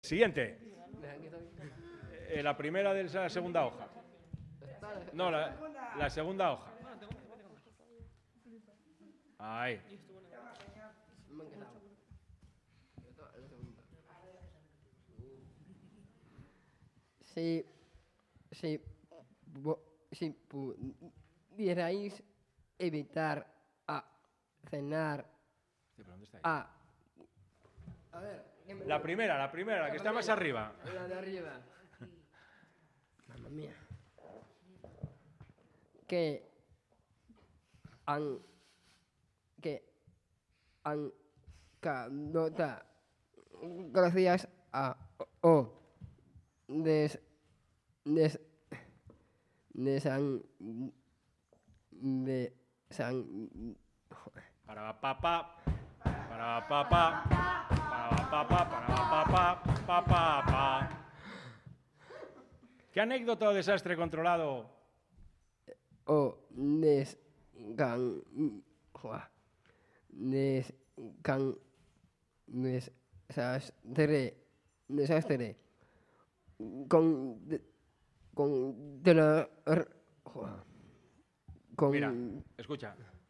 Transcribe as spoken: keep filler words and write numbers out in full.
Siguiente. Eh, la primera de la segunda hoja. No, la, la segunda hoja. Ahí. Si, si, si pudierais evitar a cenar a... A ver, la primera, la primera, la que está más arriba. La de arriba. Mamma mía. Que han que han canota gracias a o des des desan de san Para papá, para papá, para papá, para papá, papá, papá. ¿Qué anécdota o desastre controlado? O des can des can desastre desastre con con de la con Mira, escucha.